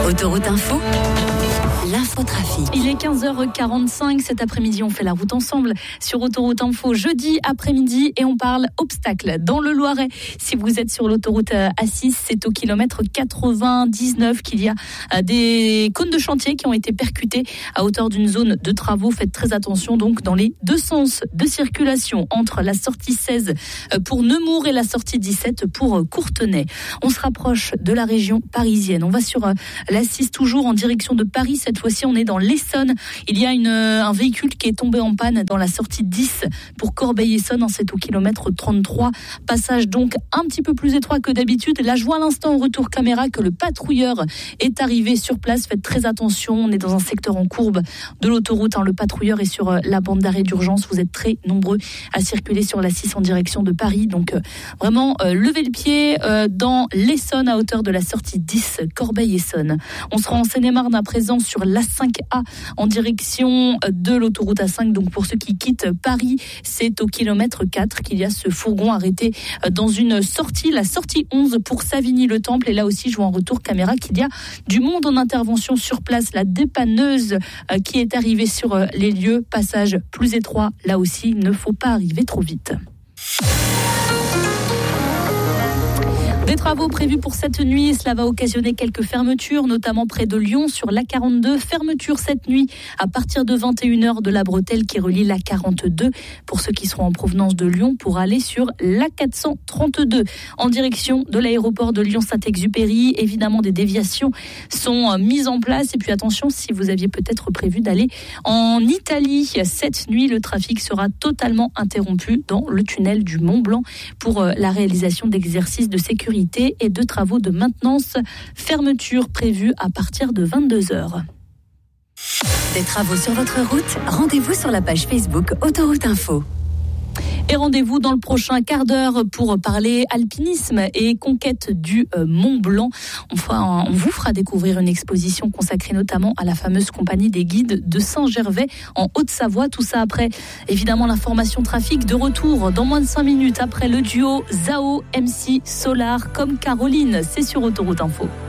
Autoroute Info, l'infotrafic. Il est 15h45, cet après-midi on fait la route ensemble sur Autoroute Info jeudi après-midi et on parle obstacles dans le Loiret. Si vous êtes sur l'autoroute A6, c'est au kilomètre 99 qu'il y a des cônes de chantier qui ont été percutés à hauteur d'une zone de travaux. Faites très attention donc dans les deux sens de circulation entre la sortie 16 pour Nemours et la sortie 17 pour Courtenay. On se rapproche de la région parisienne. On va sur l'A6 toujours en direction de Paris. Cette fois-ci, on est dans l'Essonne. Il y a un véhicule qui est tombé en panne dans la sortie 10 pour Corbeil-Essonnes. C'est au kilomètre 33. Passage donc un petit peu plus étroit que d'habitude. Là, je vois à l'instant au retour caméra que le patrouilleur est arrivé sur place. Faites très attention. On est dans un secteur en courbe de l'autoroute. Le patrouilleur est sur la bande d'arrêt d'urgence. Vous êtes très nombreux à circuler sur la 6 en direction de Paris. Donc, vraiment, levez le pied dans l'Essonne à hauteur de la sortie 10 Corbeil-Essonnes. On sera en Seine-et-Marne à présent sur l'A5A en direction de l'autoroute A5. Donc pour ceux qui quittent Paris, c'est au kilomètre 4 qu'il y a ce fourgon arrêté dans une sortie, la sortie 11 pour Savigny-le-Temple. Et là aussi, je vois en retour caméra qu'il y a du monde en intervention sur place. La dépanneuse qui est arrivée sur les lieux, passage plus étroit. Là aussi, il ne faut pas arriver trop vite. Des travaux prévus pour cette nuit, cela va occasionner quelques fermetures, notamment près de Lyon sur l'A42. Fermeture cette nuit à partir de 21h de la bretelle qui relie l'A42 pour ceux qui seront en provenance de Lyon pour aller sur l'A432 en direction de l'aéroport de Lyon-Saint-Exupéry. Évidemment, des déviations sont mises en place. Et puis attention, si vous aviez peut-être prévu d'aller en Italie, cette nuit, le trafic sera totalement interrompu dans le tunnel du Mont-Blanc pour la réalisation d'exercices de sécurité et de travaux de maintenance. Fermeture prévue à partir de 22h. Des travaux sur votre route, rendez-vous sur la page Facebook Autoroute Info. Et rendez-vous dans le prochain quart d'heure pour parler alpinisme et conquête du Mont Blanc. On vous fera découvrir une exposition consacrée notamment à la fameuse compagnie des guides de Saint-Gervais en Haute-Savoie. Tout ça après, évidemment, l'information trafic de retour dans moins de 5 minutes après le duo Zao MC Solar comme Caroline. C'est sur Autoroute Info.